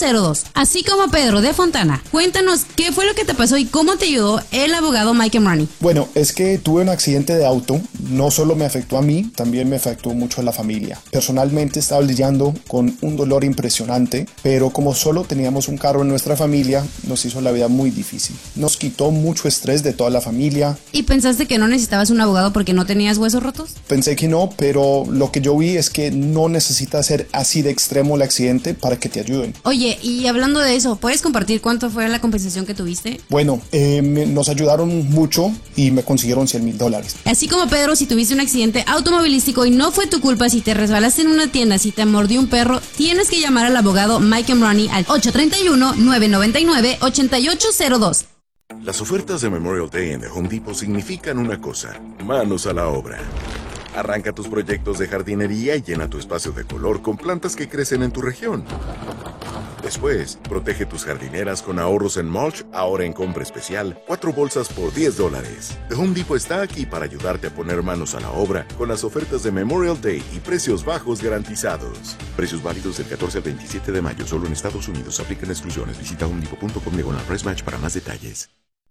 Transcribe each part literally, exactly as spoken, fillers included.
cero dos. Así como Pedro de Fontana, cuéntanos qué fue lo que te pasó y cómo te ayudó el abogado Mike Emrani. Bueno, es que tuve un accidente de auto, no solo me afectó a mí, también me afectó mucho a la familia. Personalmente estaba lidiando con un dolor impresionante, pero como solo teníamos un carro en nuestra familia, nos hizo la vida muy difícil. Nos quitó mucho estrés de toda la familia. ¿Y pensaste que no necesitabas un abogado porque no tenías huesos rotos? Pensé que no, pero lo que yo vi es que no necesita ser así de extremo el accidente para que te ayuden. Oye, y hablando de eso, ¿puedes compartir cuánto fue la compensación que tuviste? Bueno, eh, me, nos ayudaron mucho y me consiguieron cien mil dólares. Así como Pedro, si tuviste un accidente automovilístico y no fue tu culpa, si te resbalaste en una tienda, si te mordió un perro, tienes que llamar al abogado Mike Emrani al ocho tres uno, nueve nueve nueve, ocho ocho cero dos. Las ofertas de Memorial Day en The Home Depot significan una cosa: manos a la obra. Arranca tus proyectos de jardinería y llena tu espacio de color con plantas que crecen en tu región. Después, protege tus jardineras con ahorros en mulch, ahora en compra especial, cuatro bolsas por diez dólares. The Home Depot está aquí para ayudarte a poner manos a la obra con las ofertas de Memorial Day y precios bajos garantizados. Precios válidos del catorce al veintisiete de mayo, solo en Estados Unidos. Aplican exclusiones. Visita home depot punto com diagonal price match para más detalles.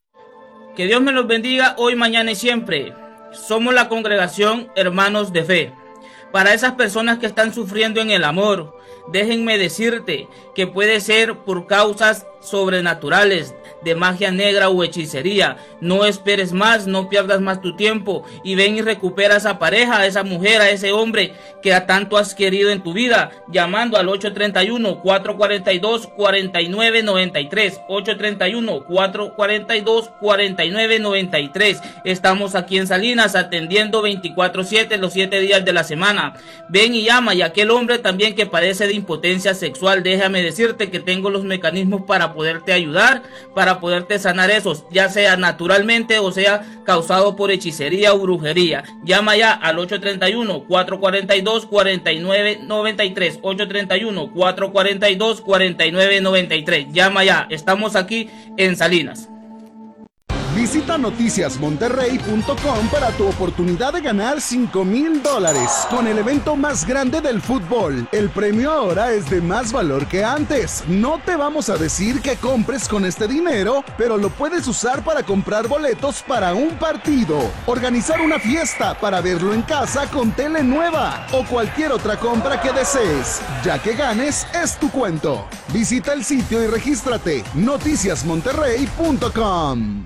Que Dios me los bendiga hoy, mañana y siempre. Somos la congregación Hermanos de Fe. Para esas personas que están sufriendo en el amor, déjenme decirte que puede ser por causas sobrenaturales, de magia negra o hechicería. No esperes más, no pierdas más tu tiempo y ven y recupera a esa pareja, a esa mujer, a ese hombre que a tanto has querido en tu vida, llamando al ocho tres uno, cuatro cuatro dos, cuatro nueve nueve tres, ocho tres uno, cuatro cuatro dos, cuatro nueve nueve tres. Estamos aquí en Salinas atendiendo veinticuatro siete los siete días de la semana. Ven y llama, y aquel hombre también que padece de impotencia sexual, déjame decirte que tengo los mecanismos para poderte ayudar, para poderte sanar esos, ya sea naturalmente o sea causado por hechicería o brujería. Llama ya al ocho tres uno, cuatro cuatro dos, cuatro nueve nueve tres, ocho tres uno, cuatro cuatro dos, cuatro nueve nueve tres. Llama ya, estamos aquí en Salinas. Visita noticias monterrey punto com para tu oportunidad de ganar cinco mil dólares con el evento más grande del fútbol. El premio ahora es de más valor que antes. No te vamos a decir que compres con este dinero, pero lo puedes usar para comprar boletos para un partido, organizar una fiesta para verlo en casa con tele nueva o cualquier otra compra que desees. Ya que ganes, es tu cuento. Visita el sitio y regístrate. noticias monterrey punto com.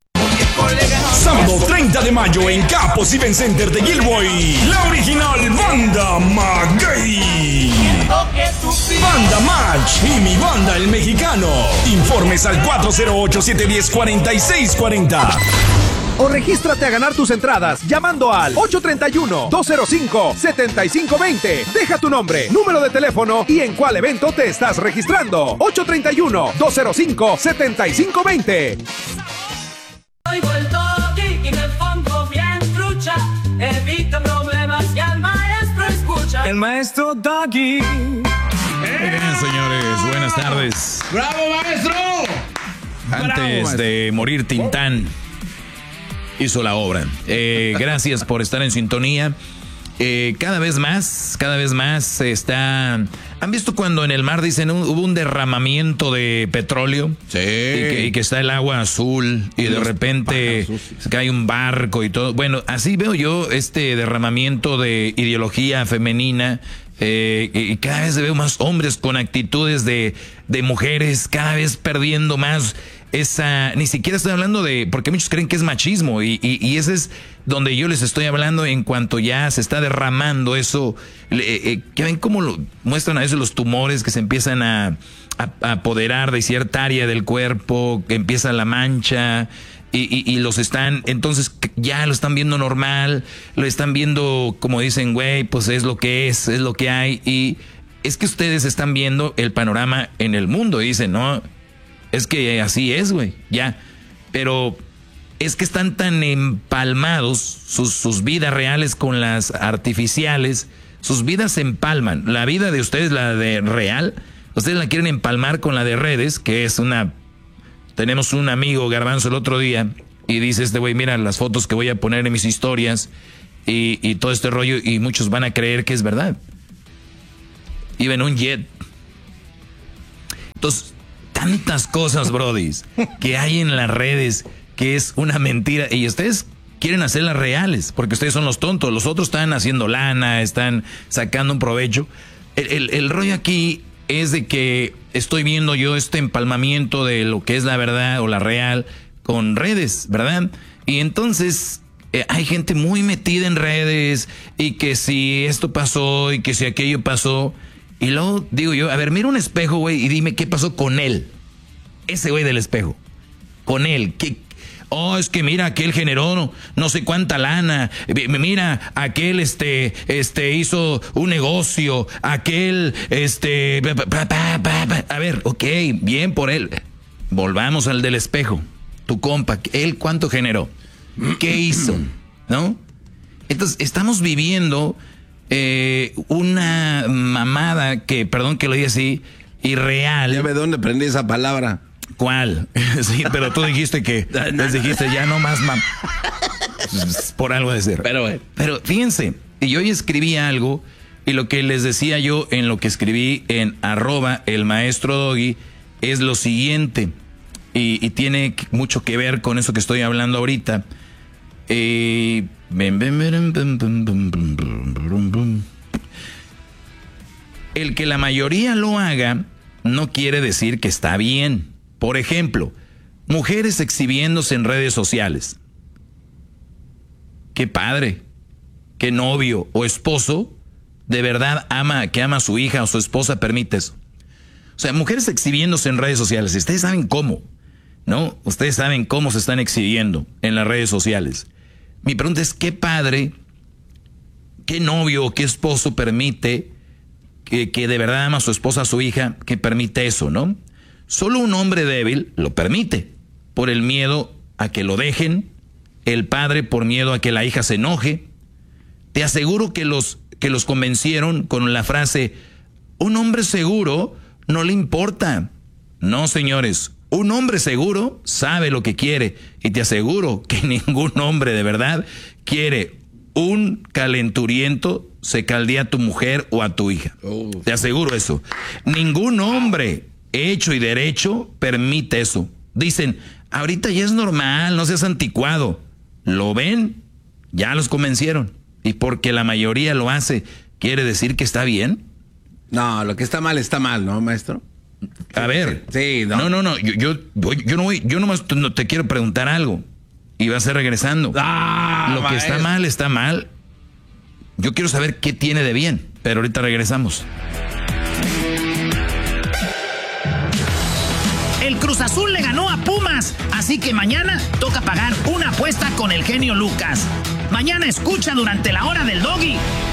Sábado treinta de mayo en Capos Event Center de Gilboy, la original Banda Maguey. Banda Match y mi banda El Mexicano. Informes al cuatro cero ocho, siete uno cero, cuatro seis cuatro cero. O regístrate a ganar tus entradas llamando al ocho tres uno, dos cero cinco, siete cinco dos cero. Deja tu nombre, número de teléfono y en cuál evento te estás registrando. ocho tres uno, dos cero cinco, siete cinco dos cero. Oigo el toque y me pongo bien trucha, evita problemas y al maestro escucha. El maestro Doggy. Muy bien, señores, buenas tardes. ¡Bravo, maestro! Antes Bravo, maestro. de morir Tintán, hizo la obra. Eh, gracias por estar en sintonía. Eh, cada vez más, cada vez más se está... ¿Han visto cuando en el mar dicen un, hubo un derramamiento de petróleo? Sí. Y que, y que está el agua azul y, y de repente cae un barco y todo. Bueno, así veo yo este derramamiento de ideología femenina. Eh, y cada vez veo más hombres con actitudes de, de mujeres, cada vez perdiendo más esa... Ni siquiera estoy hablando de... Porque muchos creen que es machismo y, y, y ese es donde yo les estoy hablando en cuanto ya se está derramando eso. Eh, eh, ¿Ya ven cómo lo muestran a veces los tumores que se empiezan a, a, a apoderar de cierta área del cuerpo, que empieza la mancha... Y, y, y los están, entonces ya lo están viendo normal, lo están viendo como dicen, güey, pues es lo que es, es lo que hay. Y es que ustedes están viendo el panorama en el mundo y dicen, no, es que así es, güey, ya. Pero es que están tan empalmados sus, sus vidas reales con las artificiales, sus vidas se empalman. La vida de ustedes, la de real, ustedes la quieren empalmar con la de redes, que es una... Tenemos un amigo, Garbanzo, el otro día, y dice este güey, mira las fotos que voy a poner en mis historias y, y todo este rollo, y muchos van a creer que es verdad. Iba en un jet. Entonces, tantas cosas, brodis, que hay en las redes que es una mentira. Y ustedes quieren hacerlas reales, porque ustedes son los tontos. Los otros están haciendo lana, están sacando un provecho. El, el, el rollo aquí es de que estoy viendo yo este empalmamiento de lo que es la verdad o la real con redes, ¿verdad? Y entonces eh, hay gente muy metida en redes y que si esto pasó y que si aquello pasó. Y luego digo yo, a ver, mira un espejo, güey, y dime qué pasó con él. Ese güey del espejo. Con él. ¿Qué? Oh, es que mira, aquel generó no, no sé cuánta lana. Mira, aquel este, este hizo un negocio. Aquel, este... Pa, pa, pa, pa. A ver, ok, bien por él. Volvamos al del espejo. Tu compa, ¿él cuánto generó? ¿Qué hizo? ¿No? Entonces, estamos viviendo... Eh, una mamada que, perdón que lo diga así, irreal. Ya ve dónde aprendí esa palabra. ¿Cuál? Sí, pero tú dijiste que, les dijiste ya no más mam... Por algo de ser. Pero, bueno. Pero fíjense, y yo hoy escribí algo, y lo que les decía yo en lo que escribí en arroba el maestro Doggy es lo siguiente, y, y tiene mucho que ver con eso que estoy hablando ahorita. Eh, el que la mayoría lo haga no quiere decir que está bien. Por ejemplo, mujeres exhibiéndose en redes sociales. Qué padre, qué novio o esposo de verdad ama, que ama a su hija o su esposa permite eso. O sea, mujeres exhibiéndose en redes sociales. Ustedes saben cómo, ¿no? Ustedes saben cómo se están exhibiendo en las redes sociales. Mi pregunta es, ¿qué padre, qué novio o qué esposo permite que, que de verdad ama a su esposa, a su hija, que permite eso, ¿no? Solo un hombre débil lo permite, por el miedo a que lo dejen, el padre por miedo a que la hija se enoje. Te aseguro que los, que los convencieron con la frase, un hombre seguro no le importa. No, señores. Un hombre seguro sabe lo que quiere y te aseguro que ningún hombre de verdad quiere un calenturiento se caldea a tu mujer o a tu hija. Oh. Te aseguro eso. Ningún hombre hecho y derecho permite eso. Dicen, ahorita ya es normal, no seas anticuado. ¿Lo ven? Ya los convencieron. Y porque la mayoría lo hace, ¿quiere decir que está bien? No, lo que está mal está mal, ¿no, maestro? A ver, sí, no, no, no, no. Yo, yo, yo no voy, yo nomás te, no, te quiero preguntar algo y vas a ir regresando. Ah, Lo que maestro. está mal está mal. Yo quiero saber qué tiene de bien, pero ahorita regresamos. El Cruz Azul le ganó a Pumas, así que mañana toca pagar una apuesta con el genio Lucas. Mañana escucha durante la hora del Doggy